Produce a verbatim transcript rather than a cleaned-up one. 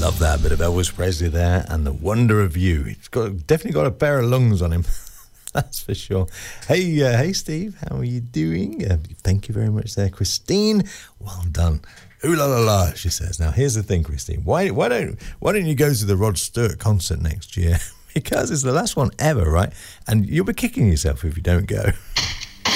Love that bit of Elvis Presley there, and the wonder of you. He's got definitely got a pair of lungs on him. That's for sure. Hey, uh, hey, Steve, how are you doing? Uh, thank you very much there, Christine. Well done. Ooh la la la, she says. Now, here's the thing, Christine. Why, why don't, why don't you go to the Rod Stewart concert next year? Because it's the last one ever, right? And you'll be kicking yourself if you don't go.